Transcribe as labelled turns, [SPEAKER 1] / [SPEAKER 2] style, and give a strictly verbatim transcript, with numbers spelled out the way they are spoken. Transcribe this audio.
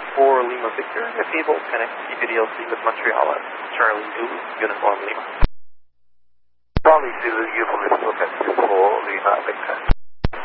[SPEAKER 1] for Lima Victor, if able, connect T V D L C with Montreal at Charlie Zulu, Uniform Lima.
[SPEAKER 2] Charlie Zulu, Uniform